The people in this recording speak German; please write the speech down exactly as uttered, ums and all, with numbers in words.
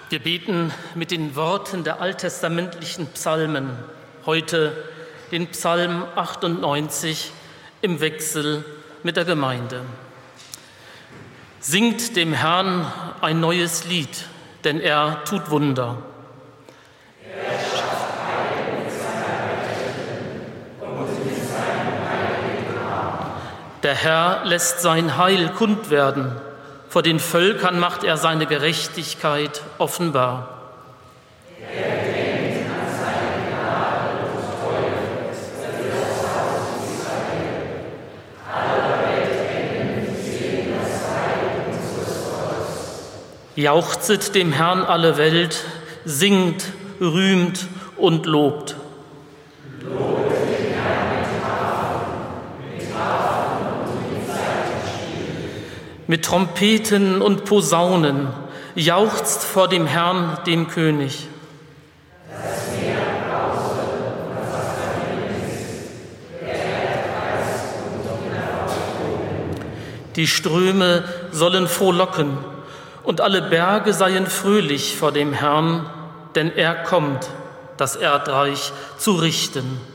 Wir beten mit den Worten der alttestamentlichen Psalmen heute den Psalm achtundneunzig im Wechsel mit der Gemeinde. Singt dem Herrn ein neues Lied, denn er tut Wunder. Er schafft Heil mit seiner Rechten und mit seinem heiligen Arm. Der Herr lässt sein Heil kund werden. Vor den Völkern macht er seine Gerechtigkeit offenbar. Er denkt an seine Gnade und Treue für das Haus Israel. Alle Weltenden sehen das Heil unseres Gottes. Jauchzet dem Herrn alle Welt, singt, rühmt und lobt. Mit Trompeten und Posaunen jauchzt vor dem Herrn, dem König. Das Meer brause und was darin ist, der Erdkreis und die Nahrung. Die Ströme sollen frohlocken und alle Berge seien fröhlich vor dem Herrn, denn er kommt, das Erdreich zu richten.